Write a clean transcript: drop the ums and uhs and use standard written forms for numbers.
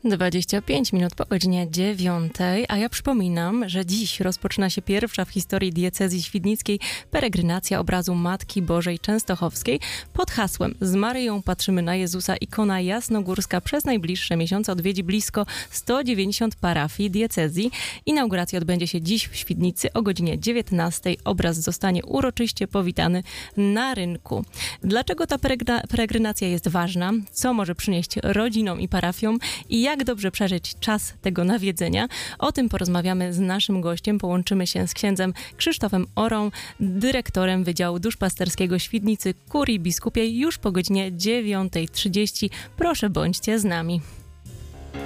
25 minut po godzinie 9, a ja przypominam, że dziś rozpoczyna się pierwsza w historii diecezji świdnickiej peregrinacja obrazu Matki Bożej Częstochowskiej pod hasłem Z Maryją patrzymy na Jezusa. Ikona jasnogórska przez najbliższe miesiące odwiedzi blisko 190 parafii diecezji. Inauguracja odbędzie się dziś w Świdnicy o godzinie 19. Obraz zostanie uroczyście powitany na rynku. Dlaczego ta peregrinacja jest ważna? Co może przynieść rodzinom i parafiom? I jak dobrze przeżyć czas tego nawiedzenia? O tym porozmawiamy z naszym gościem. Połączymy się z księdzem Krzysztofem Orą, dyrektorem Wydziału Duszpasterskiego Świdnicy Kurii Biskupiej już po godzinie 9:30. Proszę, bądźcie z nami.